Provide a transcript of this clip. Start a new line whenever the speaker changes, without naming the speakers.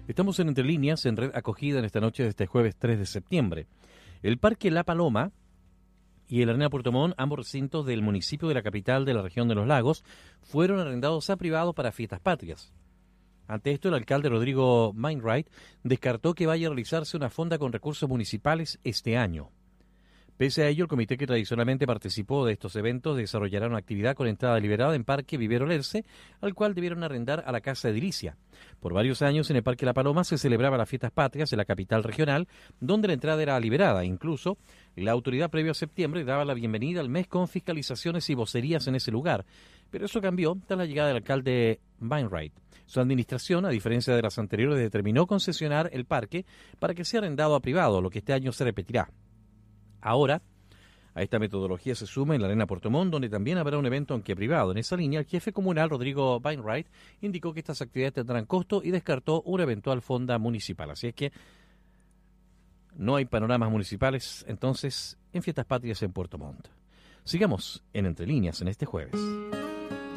Estamos en Entre Líneas, en Red Acogida, en esta noche de este jueves 3 de septiembre. El Parque La Paloma y el Arena Puerto Montt, ambos recintos del municipio de la capital de la región de los lagos, fueron arrendados a privados para fiestas patrias. Ante esto, el alcalde Rodrigo Mainwright descartó que vaya a realizarse una fonda con recursos municipales este año. Pese a ello, el comité que tradicionalmente participó de estos eventos desarrollará una actividad con entrada liberada en Parque Vivero Lerce, al cual debieron arrendar a la Casa Edilicia. Por varios años en el Parque La Paloma se celebraban las fiestas patrias en la capital regional, donde la entrada era liberada. Incluso, la autoridad previo a septiembre daba la bienvenida al mes con fiscalizaciones y vocerías en ese lugar. Pero eso cambió tras la llegada del alcalde Mainwright. Su administración, a diferencia de las anteriores, determinó concesionar el parque para que sea arrendado a privado, lo que este año se repetirá. Ahora, a esta metodología se suma en la Arena Puerto Montt, donde también habrá un evento, aunque privado. En esa línea, el jefe comunal, Rodrigo Mainwright, indicó que estas actividades tendrán costo y descartó una eventual fonda municipal. Así es que no hay panoramas municipales, entonces, en Fiestas Patrias en Puerto Montt. Sigamos en Entre Líneas en este jueves.